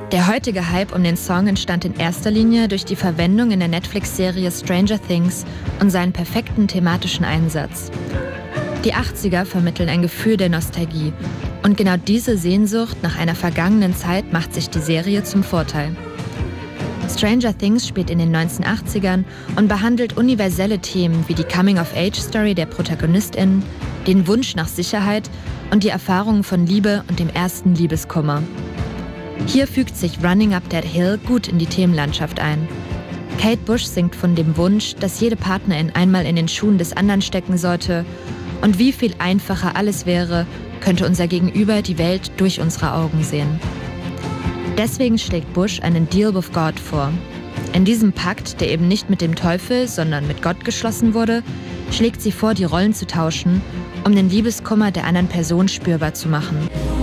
Der heutige Hype um den Song entstand in erster Linie durch die Verwendung in der Netflix-Serie Stranger Things und seinen perfekten thematischen Einsatz. Die 80er vermitteln ein Gefühl der Nostalgie und genau diese Sehnsucht nach einer vergangenen Zeit macht sich die Serie zum Vorteil. Stranger Things spielt in den 1980ern und behandelt universelle Themen wie die Coming-of-Age-Story der ProtagonistInnen, den Wunsch nach Sicherheit und die Erfahrungen von Liebe und dem ersten Liebeskummer. Hier fügt sich Running Up That Hill gut in die Themenlandschaft ein. Kate Bush singt von dem Wunsch, dass jede Partnerin einmal in den Schuhen des anderen stecken sollte und wie viel einfacher alles wäre, könnte unser Gegenüber die Welt durch unsere Augen sehen. Deswegen schlägt Bush einen Deal with God vor. In diesem Pakt, der eben nicht mit dem Teufel, sondern mit Gott geschlossen wurde, schlägt sie vor, die Rollen zu tauschen, um den Liebeskummer der anderen Person spürbar zu machen.